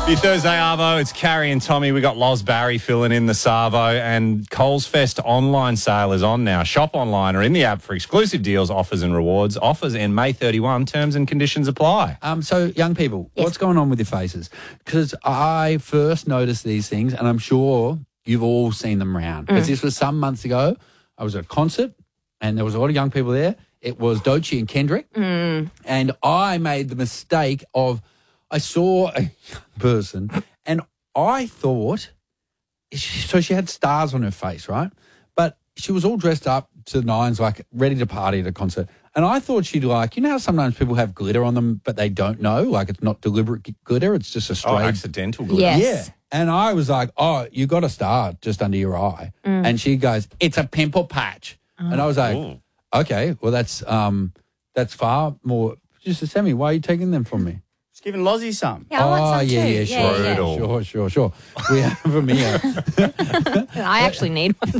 Your Thursday Arvo, it's Carrie and Tommy. We got Loz Barry filling in the Savo, and Coles Fest online sale is on now. Shop online or in the app for exclusive deals, offers and rewards. Offers in May 31. Terms and conditions apply. So, young people, Yes. what's going on with your faces? Because I first noticed these things, and I'm sure you've all seen them around. Because this was some months ago. I was at a concert, and there was a lot of young people there. It was Doechii and Kendrick, and I made the mistake of I saw a young person, and I thought, so she had stars on her face, right? But she was all dressed up to the nines, like ready to party at a concert. And I thought she'd like, you know how sometimes people have glitter on them, but they don't know? Like it's not deliberate glitter, it's just a straight. Oh, accidental glitter. Yes. Yeah. And I was like, oh, you got a star just under your eye. And she goes, it's a pimple patch. And I was like, Ooh. okay, well, that's far more. Just send me, why are you taking them from me? Just giving Lozzie some. Yeah, I want some too. yeah, Brutal. sure. We have them here. I actually need one.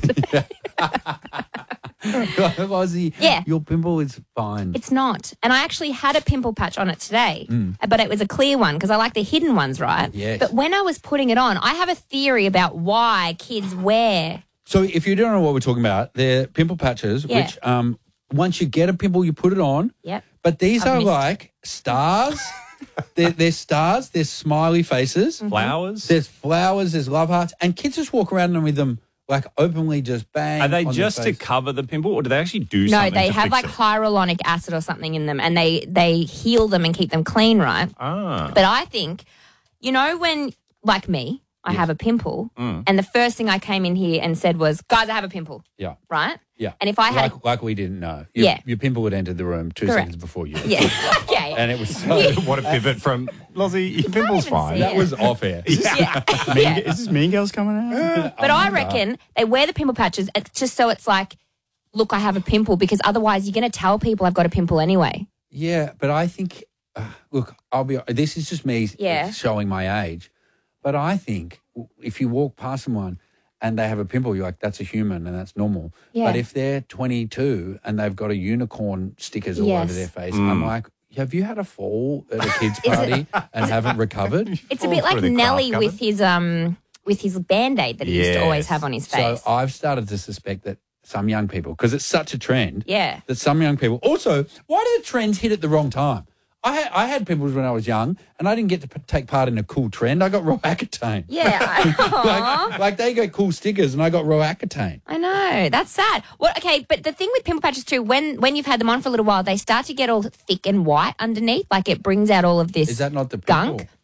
Lozzie, Yeah. your pimple is fine. It's not. And I actually had a pimple patch on it today, but it was a clear one because I like the hidden ones, right? Yes. But when I was putting it on, I have a theory about why kids wear. So if you don't know what we're talking about, they're pimple patches, Yeah. which once you get a pimple, you put it on. Yep. But these I've are missed. like stars. they're stars. They're smiley faces. Flowers? There's flowers. There's love hearts. And kids just walk around with them like openly just bang. Are they on their just to face. cover the pimple, or do they actually do No, something they to have fix like it? hyaluronic acid or something in them, and they heal them and keep them clean, right? Ah. But I think, you know, when, like me, I have a pimple, and the first thing I came in here and said was, guys, I have a pimple, Yeah. right? Yeah. And if I had like we didn't know. Yeah. Your pimple had entered the room 2 Correct. seconds before you. Yeah, okay. And it was so. What a pivot from Lozzie, your pimple's even fine. see That it. was off air. yeah. Is this Mean Girls coming out? But I reckon they wear the pimple patches just so it's like, look, I have a pimple, because otherwise you're going to tell people I've got a pimple anyway. Yeah, but I think, look, this is just me Yeah. showing my age, but I think if you walk past someone and they have a pimple, you're like, that's a human and that's normal. Yeah. But if they're 22 and they've got a unicorn stickers all over Yes. their face, I'm like, have you had a fall at a kid's party and haven't recovered? It's a Fall bit like through the Nelly craft with his Band-Aid that he used to always Yes. have on his So face. I've started to suspect that some young people, because it's such a trend, Yeah. that some young people. Also, why do the trends hit at the wrong time? I had pimples when I was young, and I didn't get to take part in a cool trend. I got Roaccutane. Yeah. like they got cool stickers, and I got Roaccutane. I know. That's sad. Well, okay, but the thing with pimple patches too, when you've had them on for a little while, they start to get all thick and white underneath. Like it brings out all of this Is that not the pimple? gunk.